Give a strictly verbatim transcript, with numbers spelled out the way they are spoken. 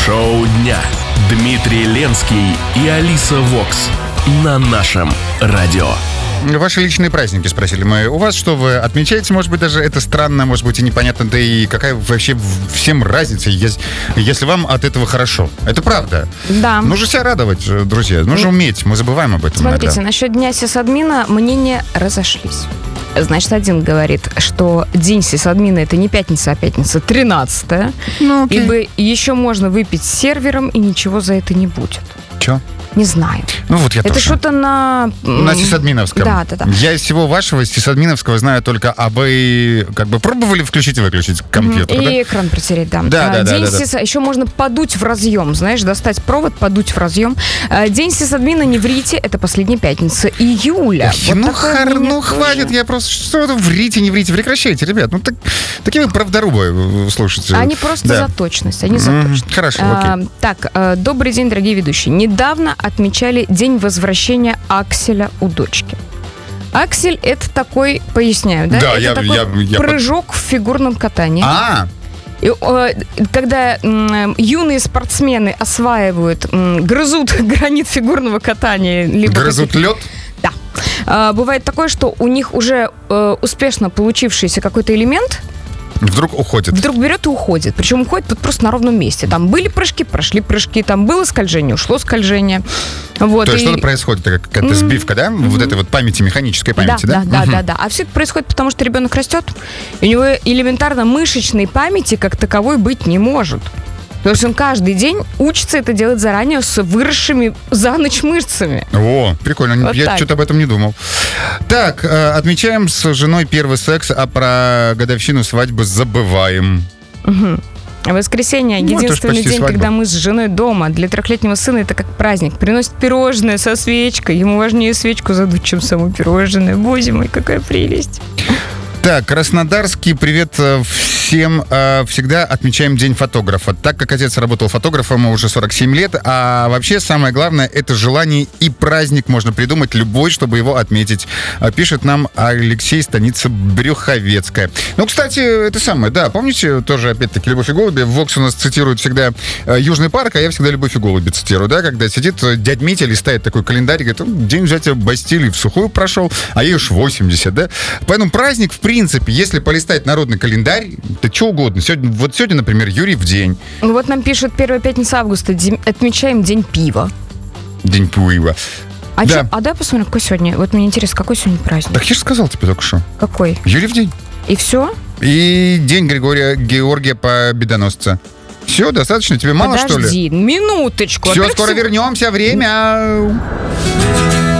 Шоу дня. Дмитрий Ленский и Алиса Вокс на нашем радио. Ваши личные праздники, спросили мы. У вас что, вы отмечаете? Может быть, даже это странно, может быть, и непонятно. Да и какая вообще всем разница, если, если вам от этого хорошо? Это правда. Да. Нужно себя радовать, друзья. Нужно уметь. Мы забываем об этом. Смотрите, иногда. насчет дня сисадмина мнения разошлись. Значит, один говорит, что день сисадмина — это не пятница, а пятница тринадцатая. Ну, окей. Ибо еще можно выпить с сервером, и ничего за это не будет. Че? Не знаю. Ну вот я Это тоже. что-то на... На сисадминовском. Да, да, да. Я из всего вашего сисадминовского знаю только, а вы как бы пробовали включить и выключить компьютер, И да? экран протереть, да. Да, да, да, День да, да. сис... Еще можно подуть в разъем, знаешь, достать провод, подуть в разъем. А, День сисадмина не врите, это последняя пятница июля. Ой, Вот ну, такое хар, мнение ну тоже. хватит, я просто... Что вы врите, не врите, прекращайте, ребят. Ну, так, такие вы правдорубы, слушайте. Они просто Да. за точность, они за Мгм, точность. хорошо, А, окей. так, э, добрый день, дорогие ведущие. Недавно отмечали день возвращения Акселя у дочки. Аксель — это такой, поясняю, да? Да, это я- такой я- я под- прыжок в фигурном катании. А, И, э, когда м, юные спортсмены осваивают, м, грызут гранит фигурного катания, либо грызут каких- лед? Да. А, бывает такое, что у них уже э, успешно получившийся какой-то элемент Вдруг уходит. вдруг берет и уходит. Причем уходит вот просто на ровном месте. Там были прыжки, прошли прыжки, там было скольжение, ушло скольжение. Вот, То есть и- что-то происходит, это какая-то М, сбивка, да? Вот этой вот памяти, механической памяти, да, да? да, да, Мгм. да, да. А все это происходит потому, что ребенок растет, и у него элементарно мышечной памяти как таковой быть не может. То есть он каждый день учится это делать заранее с выросшими за ночь мышцами. О, прикольно, Вот я так. что-то об этом не думал. Так, э, отмечаем с женой первый секс, а про годовщину свадьбы забываем. Воскресенье — Ну, это ж единственный почти день, свадьба. когда мы с женой дома. Для трехлетнего сына это как праздник. Приносит пирожное со свечкой. Ему важнее свечку задуть, чем само пирожное. Боже мой, какая прелесть. Так, краснодарский привет э, всем. Э, Всегда отмечаем День фотографа. Так как отец работал фотографом уже сорок семь лет, а вообще самое главное — это желание и праздник можно придумать любой, чтобы его отметить. Э, Пишет нам Алексей, станица Брюховецкая. Ну, кстати, это самое, да, помните, тоже опять-таки «Любовь и голуби». Вокс у нас цитирует всегда э, Южный парк, а я всегда «Любовь и голуби» цитирую, да, когда сидит э, дядь Митя, листает такой календарь и говорит: «Ну, день взятия Бастилии в сухую прошел, а ей уж восемьдесят, да». Поэтому праздник, в принципе, если полистать народный календарь, то что угодно. Сегодня, вот сегодня, например, Юрьев день, Ну вот нам пишут, первая пятница августа, день- отмечаем День пива. День пива. А, Да. чё- а дай посмотрим, какой сегодня. Вот мне интересно, какой сегодня праздник? Так я же сказал тебе только что. Какой? Юрьев день. И все? И день Григория Георгия Победоносца. Все, достаточно? Тебе мало, что ли? Подожди, минуточку. Все, Во-первых, скоро сего- вернемся. Время.